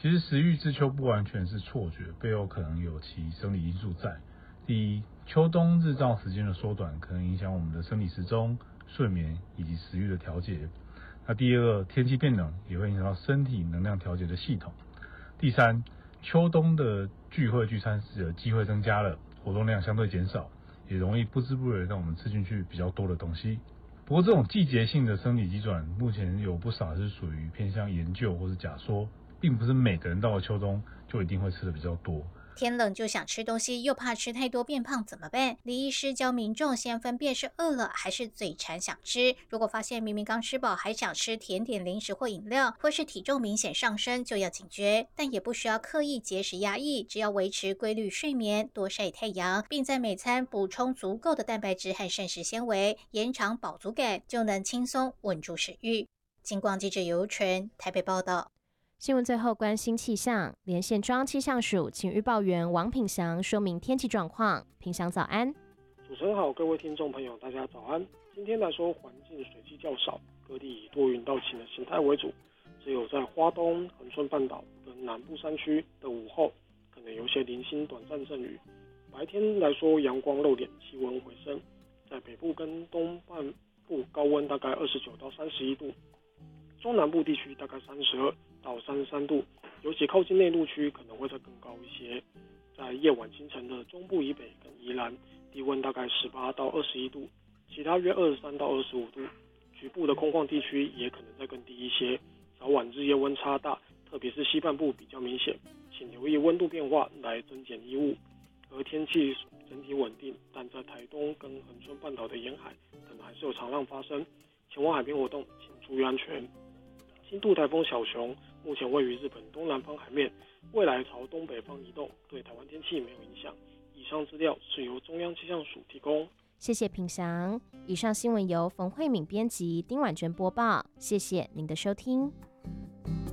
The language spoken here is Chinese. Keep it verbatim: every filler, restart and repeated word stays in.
其实食欲之秋不完全是错觉，背后可能有其生理因素在。第一，秋冬日照时间的缩短可能影响我们的生理时钟、睡眠以及食欲的调节。那第二，天气变冷也会影响到身体能量调节的系统。第三，秋冬的聚会聚餐时的机会增加了，活动量相对减少，也容易不知不觉让我们吃进去比较多的东西。不过这种季节性的生理机转，目前有不少是属于偏向研究或是假说，并不是每个人到了秋冬就一定会吃的比较多。 天冷就想吃东西，又怕吃太多变胖，怎么办？李医师教民众先分辨是饿了还是嘴馋想吃。如果发现明明刚吃饱还想吃甜点、零食或饮料，或是体重明显上升，就要警觉。但也不需要刻意节食压抑，只要维持规律睡眠、多晒太阳，并在每餐补充足够的蛋白质和膳食纤维，延长饱足感，就能轻松稳住食欲。金广记者尤纯台北报道。 新闻最后关心气象，连线中央气象署请预报员王品祥说明天气状况。品祥早安。 主持人好，各位听众朋友大家早安。今天来说环境水汽较少，各地以多云到晴的形态为主，只有在花东、恒春半岛跟南部山区的午后可能有些零星短暂阵雨。白天来说阳光露脸，气温回升，在北部跟东半部高温大概二十九到三十一度，中南部地区大概三十二到三十三度，尤其靠近内陆区可能会再更高一些。在夜晚清晨的中部以北跟宜兰，低温大概十八到二十一度，其他约二十三到二十五度。局部的空旷地区也可能再更低一些。早晚日夜温差大，特别是西半部比较明显，请留意温度变化来增减衣物。而天气整体稳定，但在台东跟恒春半岛的沿海可能还是有长浪发生，前往海边活动请注意安全。轻度台风小熊目前位于日本东南方海面，未来朝东北方移动，对台湾天气没有影响。以上资料是由中央气象署提供。 谢谢品祥。以上新闻由冯慧敏编辑，丁婉珍播报。谢谢您的收听。